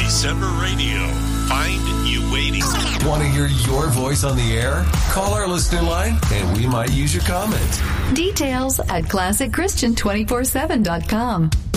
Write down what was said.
December Radio. Find you waiting. Want to hear your voice on the air? Call our listener line and we might use your comment. Details at ClassicChristian247.com.